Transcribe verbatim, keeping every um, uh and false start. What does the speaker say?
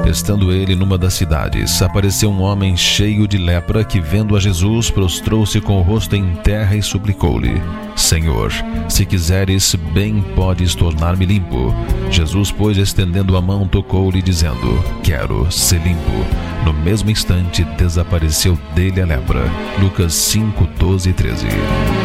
Estando ele numa das cidades, apareceu um homem cheio de lepra que, vendo a Jesus, prostrou-se com o rosto em terra e suplicou-lhe: Senhor, se quiseres, bem podes tornar-me limpo. Jesus, pois, estendendo a mão, tocou-lhe, dizendo: Quero ser limpo. No mesmo instante, desapareceu dele a lepra. Lucas cinco, doze e treze.